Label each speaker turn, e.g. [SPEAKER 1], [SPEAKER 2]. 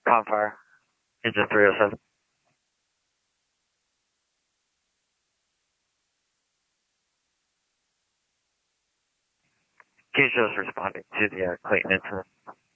[SPEAKER 1] Confire, engine 307. He's just responding to the Clayton incident.